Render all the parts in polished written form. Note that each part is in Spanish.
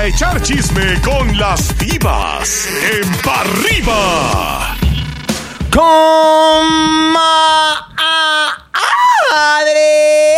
a echar chisme con las divas en Pa' Arriba. ¡Comadre!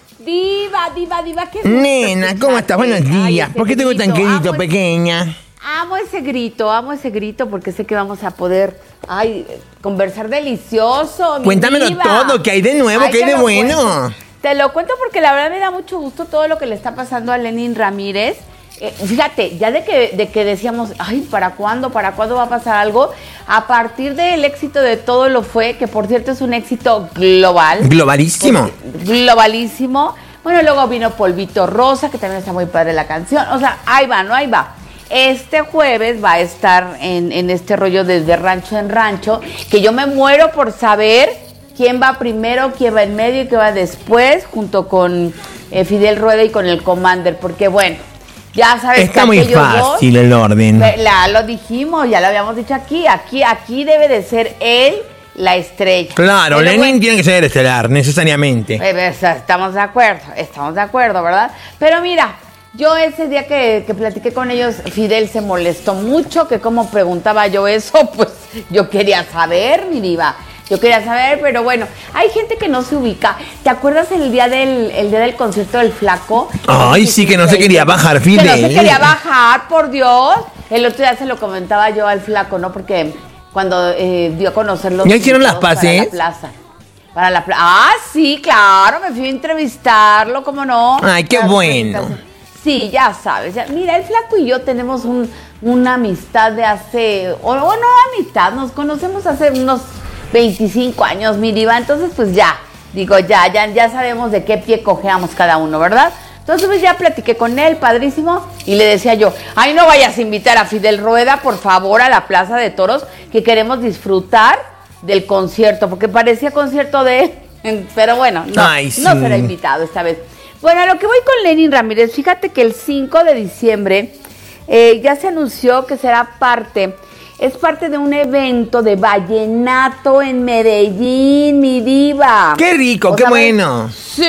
Diva, ¿qué es Nena, ¿cómo estás? Buenos días. ¿Por qué tengo tan querido, pequeña? Amo ese grito porque sé que vamos a poder conversar delicioso. Cuéntamelo diva. todo, ¿qué hay de nuevo? ¿Qué hay de bueno? Cuento. Te lo cuento porque la verdad me da mucho gusto todo lo que le está pasando a Lenin Ramírez. Fíjate, ya de que decíamos, ¿para cuándo va a pasar algo? A partir del éxito de Todo Lo Fue, que por cierto es un éxito global. Globalísimo. Globalísimo. Bueno, luego vino Polvito Rosa, que también está muy padre la canción. O sea, ahí va. Este jueves va a estar en este rollo de rancho en rancho, que yo me muero por saber quién va primero, quién va en medio y quién va después, junto con Fidel Rueda y con el Commander, porque bueno, ya sabes está que muy fácil el orden. Lo dijimos, ya lo habíamos dicho aquí debe de ser él la estrella. Claro, pero Lenin tiene que ser estelar, necesariamente. Estamos de acuerdo, ¿verdad? Pero mira, yo ese día que platiqué con ellos, Fidel se molestó mucho, que como preguntaba yo eso, pues yo quería saber, mi diva. Pero bueno, hay gente que no se ubica. ¿Te acuerdas el día del concierto del Flaco? Ay, sí, que no se quería bajar, Fidel. Que no se quería bajar, por Dios. El otro día se lo comentaba yo al Flaco, ¿no? Porque cuando dio a conocer los... ¿Ya hicieron las paces? Para la plaza. Sí, claro, me fui a entrevistarlo, ¿cómo no? Ay, qué bueno. Sí, ya sabes. Mira, el Flaco y yo tenemos una amistad de hace... O no amistad, nos conocemos hace unos 25 años, mi diva. Entonces, pues ya sabemos de qué pie cojeamos cada uno, ¿verdad? Entonces, pues ya platiqué con él, padrísimo, y le decía yo, no vayas a invitar a Fidel Rueda, por favor, a la Plaza de Toros, que queremos disfrutar del concierto, porque parecía concierto de él, pero bueno, no será invitado esta vez. Bueno, a lo que voy con Lenin Ramírez, fíjate que el 5 de diciembre ya se anunció que es parte de un evento de vallenato en Medellín, mi diva. ¡Qué rico, qué bueno!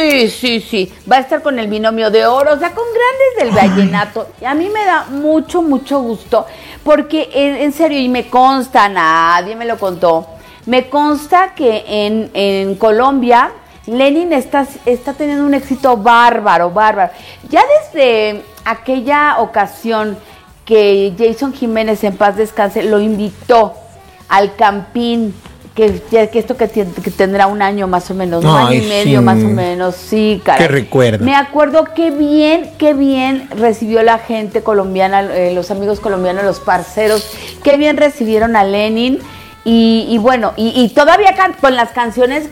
Sí. Va a estar con el Binomio de Oro, o sea, con grandes del vallenato. Y a mí me da mucho gusto, porque en serio, y me consta, nadie me lo contó, me consta que en Colombia Lenin está teniendo un éxito bárbaro. Ya desde aquella ocasión que Jason Jiménez, en paz descanse, lo invitó al Campín, que tendrá un año más o menos, un año y medio más o menos, sí, caray. Qué recuerdo. Me acuerdo qué bien recibió la gente colombiana, los amigos colombianos, los parceros, qué bien recibieron a Lenin. Y bueno, y todavía con las canciones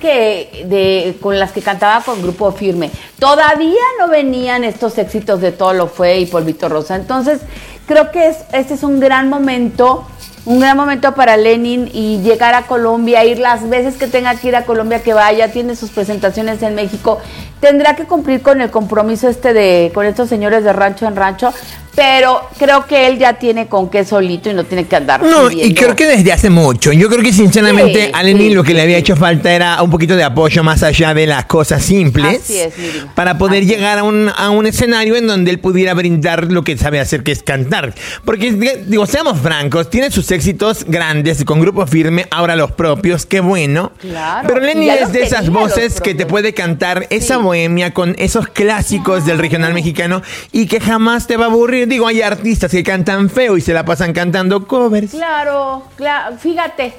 con las que cantaba con Grupo Firme, todavía no venían estos éxitos de Todo Lo Fue y Polvito Rosa. Entonces, creo que este es un gran momento para Lenin, y llegar a Colombia, ir las veces que tenga que ir a Colombia, que vaya, tiene sus presentaciones en México, tendrá que cumplir con el compromiso con estos señores de rancho en rancho, pero creo que él ya tiene con qué solito y no tiene que andar pidiendo. Y creo que desde hace mucho. Yo creo que sinceramente a Lenin lo que le había hecho falta era un poquito de apoyo más allá de las cosas simples. Así es, para poder llegar a un escenario en donde él pudiera brindar lo que sabe hacer, que es cantar. Porque, digo, seamos francos, tiene sus éxitos grandes con Grupo Firme, ahora los propios, qué bueno. Claro. Pero Lenin es de esas voces que te puede cantar esa bohemia con esos clásicos del regional mexicano y que jamás te va a aburrir. Digo, hay artistas que cantan feo y se la pasan cantando covers. Claro, fíjate,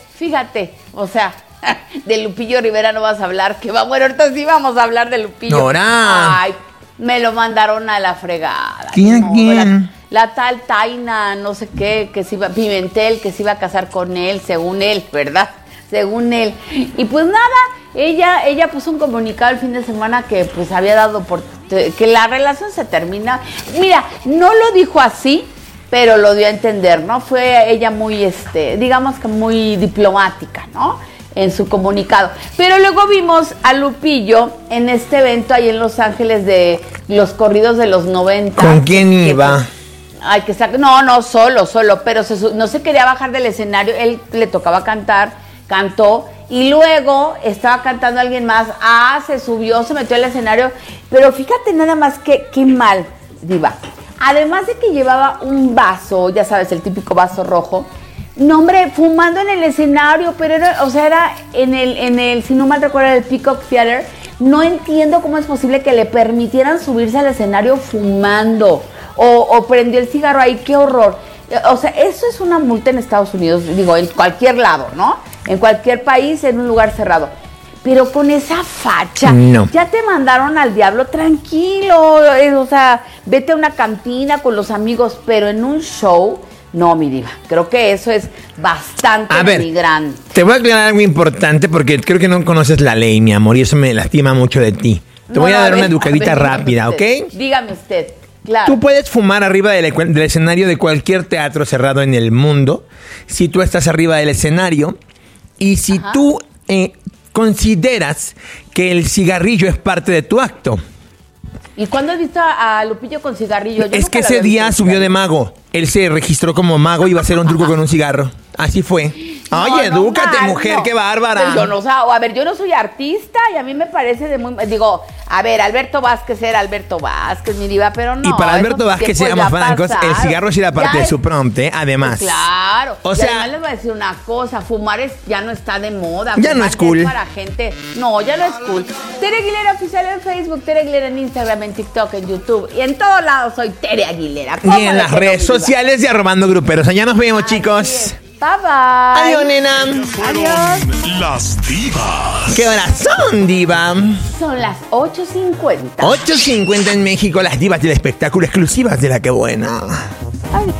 o sea, de Lupillo Rivera no vas a hablar, bueno, ahorita sí vamos a hablar de Lupillo. Nora. Me lo mandaron a la fregada. ¿Quién? La tal Taina, no sé qué, Pimentel, que se iba a casar con él, según él, ¿verdad? Según él. Y pues nada, ella puso un comunicado el fin de semana que pues había dado que la relación se termina. Mira, no lo dijo así, pero lo dio a entender, ¿no? Fue ella muy, digamos que muy diplomática, ¿no? En su comunicado. Pero luego vimos a Lupillo en este evento ahí en Los Ángeles de los corridos de los 90. ¿Con quién iba? No, solo, pero no se quería bajar del escenario. Él le tocaba cantar, cantó, y luego estaba cantando alguien más. Se subió, se metió al escenario. Pero fíjate nada más qué mal, diva. Además de que llevaba un vaso, ya sabes, el típico vaso rojo. No, hombre, fumando en el escenario, pero era, o sea, era en el, si no mal recuerdo, el Peacock Theater. No entiendo cómo es posible que le permitieran subirse al escenario fumando o prendió el cigarro ahí, qué horror. O sea, eso es una multa en Estados Unidos, digo, en cualquier lado, ¿no? En cualquier país, en un lugar cerrado. Pero con esa facha, no. Ya te mandaron al diablo, tranquilo, o sea, vete a una cantina con los amigos, pero en un show, no, mi diva. Creo que eso es bastante denigrante. Te voy a aclarar algo importante porque creo que no conoces la ley, mi amor, y eso me lastima mucho de ti. Te voy a dar una educadita rápida, ¿ok? Dígame usted, claro. Tú puedes fumar arriba del escenario de cualquier teatro cerrado en el mundo, si tú estás arriba del escenario, y si tú consideras que el cigarrillo es parte de tu acto. ¿Y cuándo has visto a Lupillo con cigarrillo? Es que ese día subió de mago. Él se registró como mago y iba a hacer un truco con un cigarro. Así fue. Oye, edúcate, mujer, qué bárbara. Pero yo no, a ver, yo no soy artista y a mí me parece de muy... Digo, a ver, Alberto Vázquez era Alberto Vázquez, mi diva, pero no. Y para Alberto Vázquez, seamos francos, el cigarro sí era parte de su prompt, además. Pues claro. O sea, además les voy a decir una cosa, fumar ya no está de moda. Ya no es cool. Es para gente... No, ya no es cool. Tere Aguilera Oficial en Facebook, Tere Aguilera en Instagram, en TikTok, en YouTube. Y en todos lados soy Tere Aguilera. Y en las redes sociales de Arrobando Gruperos. Allá nos vemos, chicos. Bye, bye. Adiós, nena. Adiós. Las divas. ¿Qué horas son, diva? Son las 8:50. 8:50 en México, las divas del espectáculo exclusivas de La Que Buena. Ay.